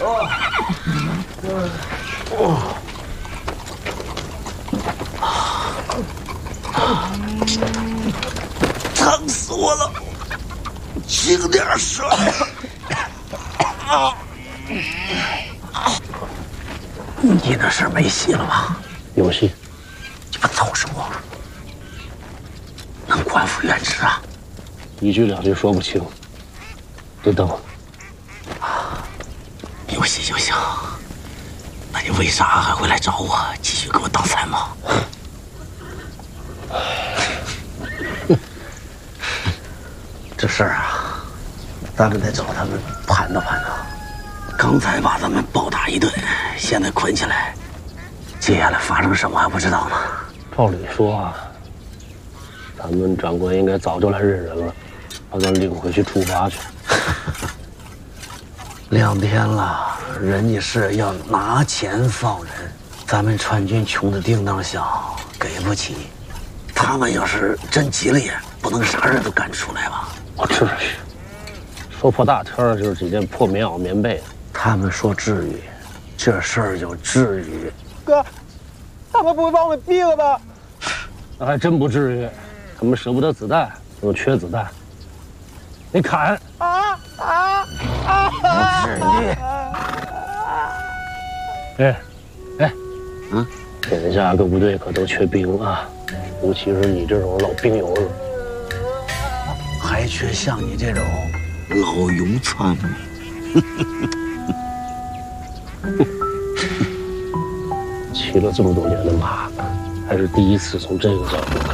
疼死我了！轻点说。你那是没戏了吧？ 有戏。 你不凑什么？能官复原职啊？ 一句两句说不清，得等。 有戏就行。那你为啥还会来找我，继续给我当参谋？这事儿啊，咱们得找他们盘叨盘叨。刚才把咱们暴打一顿，现在捆起来，接下来发生什么还不知道呢。 照理说啊，咱们长官应该早就来认人了，把咱领回去处罚去。 2天了，人家是要拿钱放人，咱们川军穷的叮当响，给不起。他们要是真急了眼，不能啥事都干出来吧？ 不至于。说破大天儿就是几件破棉袄、棉被。 他们说至于，这事儿就至于。 哥，他们不会把我们毙了吧？ 那还真不至于，他们舍不得子弹，又缺子弹，得砍。 不至于。 天下各部队可都缺兵啊，尤其是你这种老兵油子， 还缺像你这种老油参谋。 骑了这么多年的马，还是第一次从这个角度看。